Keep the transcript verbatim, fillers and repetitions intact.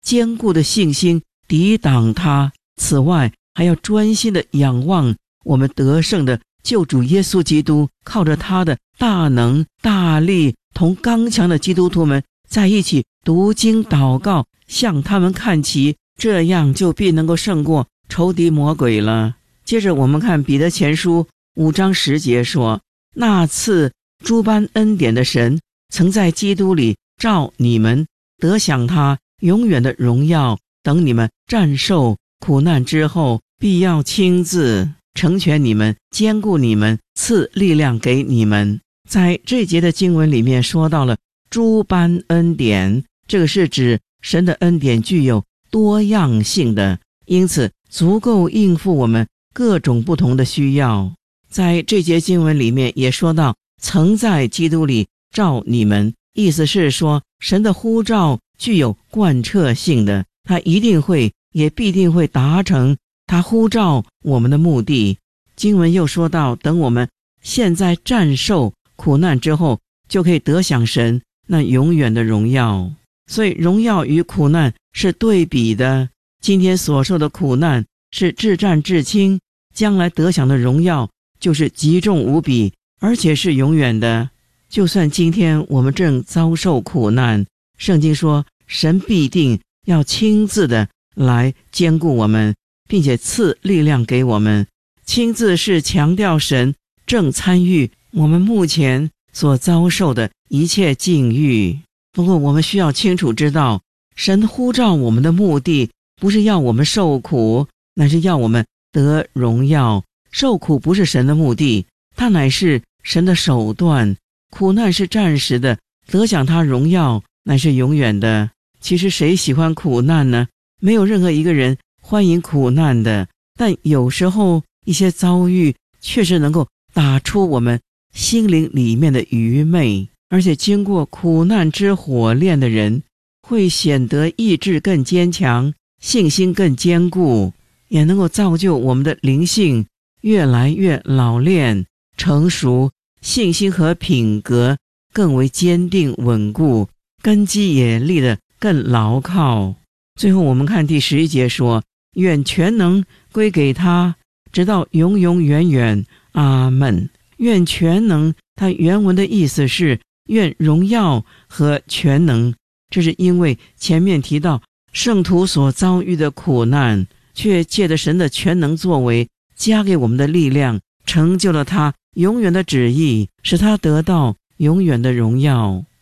坚固的信心抵挡它。此外，还要专心的仰望我们得胜的救主耶稣基督，靠着他的大能大力，同刚强的基督徒们在一起读经祷告，向他们看齐，这样就必能够胜过仇敌魔鬼了。接着我们看彼得前书五章十节说，那赐诸般恩典的神，曾在基督里召你们得享他永远的荣耀，等你们战胜苦难之后，必要亲自成全你们，坚固你们，赐力量给你们。在这节的经文里面说到了诸般恩典，这个是指神的恩典具有多样性的，因此足够应付我们各种不同的需要。在这节经文里面也说到曾在基督里召你们，意思是说神的呼召具有贯彻性的，他一定会也必定会达成他呼召我们的目的。经文又说到，等我们现在战胜苦难之后，就可以得享神那永远的荣耀。所以荣耀与苦难是对比的，今天所受的苦难是至战至轻，将来得享的荣耀就是极重无比，而且是永远的。就算今天我们正遭受苦难，圣经说神必定要亲自的来坚固我们，并且赐力量给我们。亲自是强调神正参与我们目前所遭受的一切境遇。不过我们需要清楚知道，神呼召我们的目的不是要我们受苦，乃是要我们得荣耀。受苦不是神的目的，它乃是神的手段。苦难是暂时的，得享他荣耀乃是永远的。其实谁喜欢苦难呢？没有任何一个人欢迎苦难的，但有时候一些遭遇确实能够打出我们心灵里面的愚昧，而且经过苦难之火炼的人会显得意志更坚强，信心更坚固，也能够造就我们的灵性越来越老练成熟，信心和品格更为坚定稳固，根基也立得更牢靠。最后我们看第十一节说，愿全能归给他，直到永永远远，阿们。愿全能，它原文的意思是愿荣耀和全能，这是因为前面提到圣徒所遭遇的苦难，却借着神的全能作为加给我们的力量，成就了他永远的旨意，使他得到永远的荣耀。